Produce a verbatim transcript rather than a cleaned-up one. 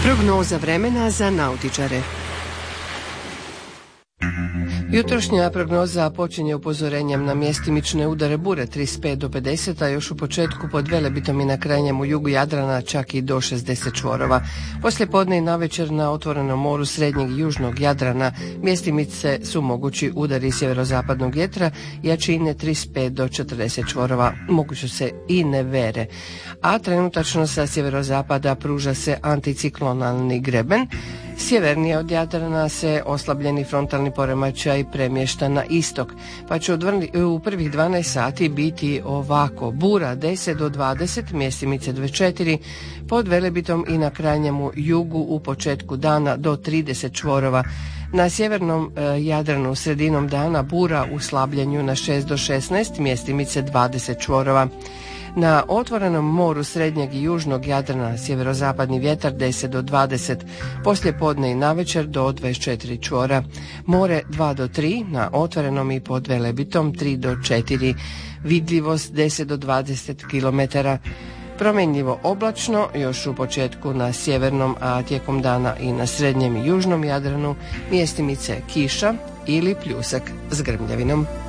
Prognoza vremena za nautičare. Jutrošnja prognoza počinje upozorenjem na mjestimične udare bure trideset pet do pedeset, a još u početku pod Velebitom i na krajnjem u jugu Jadrana čak i do šezdeset čvorova. Poslije podne i navečer na otvorenom moru srednjeg i južnog Jadrana mjestimice su mogući udari sjeverozapadnog vjetra jačine trideset pet do četrdeset čvorova. Moguće se i nevere. A trenutačno sa sjeverozapada pruža se anticiklonalni greben. Sjevernije od Jadrana se oslabljeni frontalni poremećaj premješta na istok, pa će u prvih dvanaest sati biti ovako: bura deset do dvadeset, mjestimice dvadeset četiri, pod Velebitom i na krajnjemu jugu u početku dana do trideset čvorova. Na sjevernom e, Jadranu sredinom dana bura u slabljenju na šest do šesnaest, mjestimice dvadeset čvorova. Na otvorenom moru srednjeg i južnog Jadrana sjeverozapadni vjetar deset do dvadeset, poslije podne i navečer do dvadeset četiri čvora. More dva do tri, na otvorenom i pod Velebitom tri do četiri. Vidljivost deset do dvadeset kilometara. Promjenjivo oblačno još u početku na sjevernom, a tijekom dana i na srednjem i južnom Jadranu mjestimice kiša ili pljusak s grmljavinom.